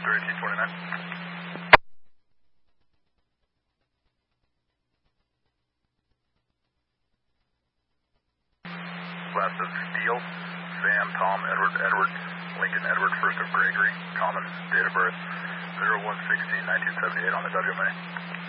3T29. Last of Steele, Sam, Tom, Edward, Lincoln, Edward, first of Gregory, common, date of birth, 01/16/1978 on the WMA.